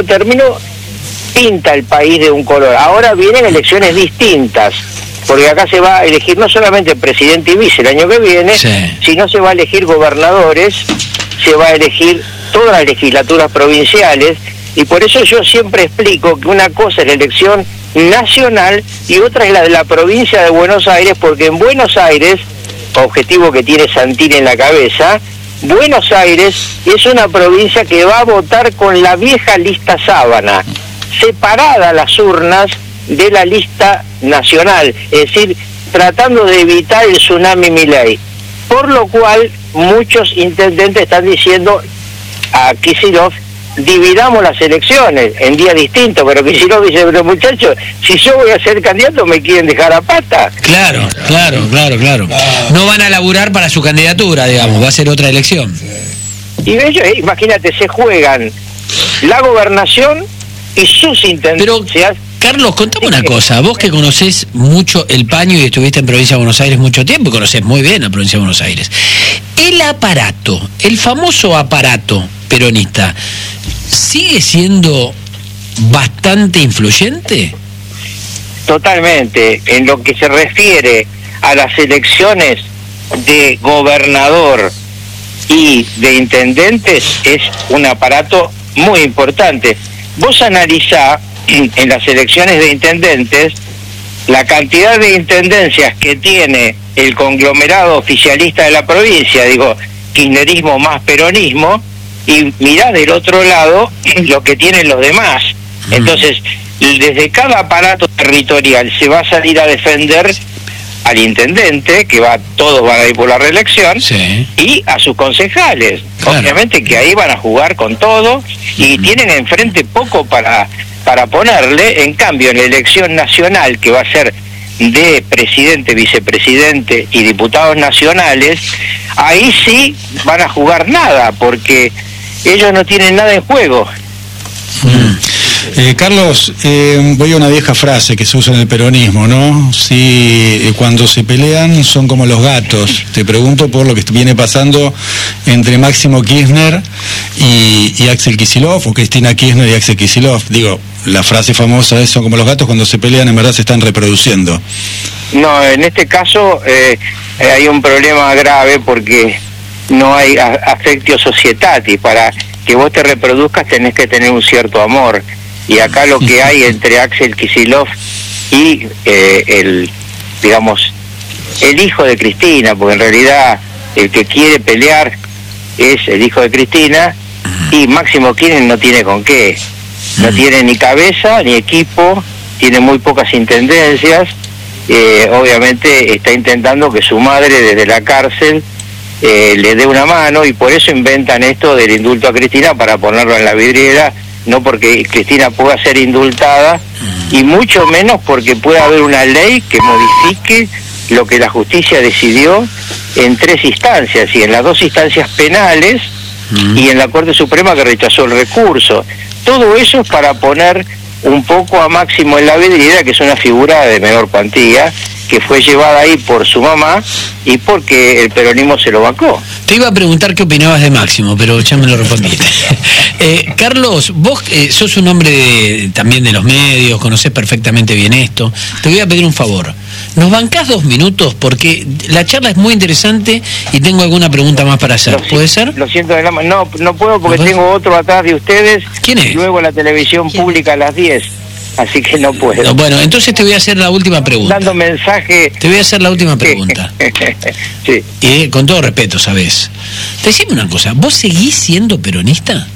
término pinta el país de un color. Ahora vienen elecciones distintas, porque acá se va a elegir no solamente presidente y vice el año que viene, sino se va a elegir gobernadores, se va a elegir todas las legislaturas provinciales, y por eso yo siempre explico que una cosa es la elección nacional y otra es la de la provincia de Buenos Aires, porque en Buenos Aires, objetivo que tiene Santini en la cabeza, Buenos Aires es una provincia que va a votar con la vieja lista Sábana, separada las urnas de la lista nacional, es decir, tratando de evitar el tsunami Milei, por lo cual muchos intendentes están diciendo a Kicillof: dividamos las elecciones en días distintos, pero Kicillof dice: pero muchachos, si yo voy a ser candidato me quieren dejar a pata. Claro. No van a laburar para su candidatura, digamos, va a ser otra elección. Y ellos, imagínate, se juegan la gobernación y sus intendencias. Pero, Carlos, contame una cosa, vos que conocés mucho el paño y estuviste en Provincia de Buenos Aires mucho tiempo y conocés muy bien la Provincia de Buenos Aires, el aparato, el famoso aparato peronista, ¿sigue siendo bastante influyente? Totalmente. En lo que se refiere a las elecciones de gobernador y de intendentes, es un aparato muy importante. Vos analizá en las elecciones de intendentes la cantidad de intendencias que tiene el conglomerado oficialista de la provincia, digo, kirchnerismo más peronismo, y mirá del otro lado lo que tienen los demás. Entonces, desde cada aparato territorial se va a salir a defender al intendente, que todos van a ir por la reelección, y a sus concejales. Claro. Obviamente que ahí van a jugar con todo y tienen enfrente poco para ponerle. En cambio, en la elección nacional, que va a ser de presidente, vicepresidente y diputados nacionales, ahí sí van a jugar nada, porque ellos no tienen nada en juego. Carlos, voy a una vieja frase que se usa en el peronismo, ¿no? Si cuando se pelean son como los gatos. Te pregunto por lo que viene pasando entre Máximo Kirchner y Axel Kicillof, o Cristina Kirchner y Axel Kicillof. Digo, la frase famosa es: son como los gatos, cuando se pelean en verdad se están reproduciendo. No, en este caso hay un problema grave, porque no hay affectio societatis. Para que vos te reproduzcas tenés que tener un cierto amor. Y acá lo que hay entre Axel Kicillof y el hijo de Cristina, porque en realidad el que quiere pelear es el hijo de Cristina, y Máximo Kirchner no tiene con qué. No tiene ni cabeza ni equipo, tiene muy pocas intendencias. Obviamente está intentando que su madre desde la cárcel le dé una mano, y por eso inventan esto del indulto a Cristina, para ponerlo en la vidriera, no porque Cristina pueda ser indultada, y mucho menos porque pueda haber una ley que modifique lo que la justicia decidió en 3 instancias, y en las 2 instancias penales y en la Corte Suprema, que rechazó el recurso. Todo eso es para poner un poco a Máximo en la vidriera, que es una figura de menor cuantía, que fue llevada ahí por su mamá y porque el peronismo se lo bancó. Te iba a preguntar qué opinabas de Máximo, pero ya me lo respondiste. Carlos, vos sos un hombre también de los medios, conocés perfectamente bien esto. Te voy a pedir un favor. ¿Nos bancás 2 minutos? Porque la charla es muy interesante y tengo alguna pregunta más para hacer. ¿Puede ser? Lo siento, no puedo, porque tengo otro atrás de ustedes. ¿Quién es? Y luego la televisión pública a las 10. Así que no puedo. No, bueno, entonces te voy a hacer la última pregunta. Dando mensaje. Te voy a hacer la última pregunta. Sí. Y con todo respeto, ¿sabes? Decime una cosa, ¿vos seguís siendo peronista?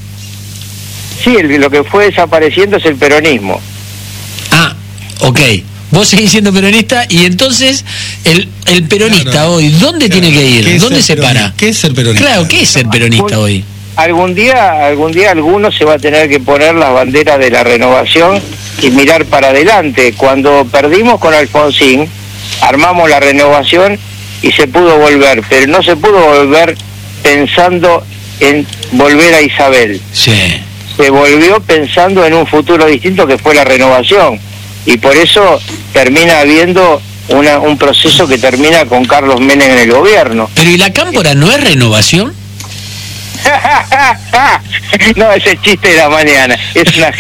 Sí, lo que fue desapareciendo es el peronismo. Ah, ok. Vos seguís siendo peronista, y entonces el peronista hoy, ¿dónde tiene que ir? ¿Dónde se para? ¿Qué es ser peronista? Claro, ¿qué es ser peronista hoy? Algún día alguno se va a tener que poner las banderas de la renovación y mirar para adelante. Cuando perdimos con Alfonsín, armamos la renovación y se pudo volver, pero no se pudo volver pensando en volver a Isabel. Sí. Se volvió pensando en un futuro distinto, que fue la renovación, y por eso termina habiendo un proceso que termina con Carlos Menem en el gobierno. Pero ¿y la Cámpora no es renovación? No, ese chiste de la mañana es una